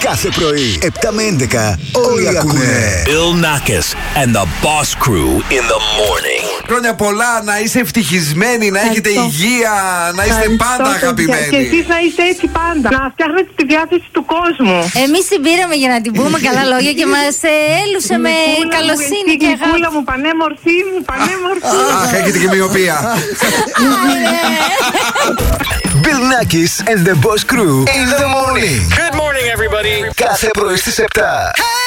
Κάθε πρωί, 7 με 11, όλοι ακούνε. Bill Nackis and the Boss Crew in the morning. Χρόνια πολλά, να είστε ευτυχισμένοι, να έχετε υγεία, να είστε πάντα αγαπημένοι. Και εσείς να είστε έτσι πάντα. Να φτιάχνετε τη διάθεση του κόσμου. Εμείς την πήραμε για να την πούμε καλά λόγια και μας έλουσε με καλοσύνη και αγάπη. Κούλα μου, πανέμορφή μου, πανέμορφή. Αχ, έχετε και μοιοπία. Bill Nackis and the Boss Crew in the morning. Good morning, everybody. Κάθε πρωί στις 7.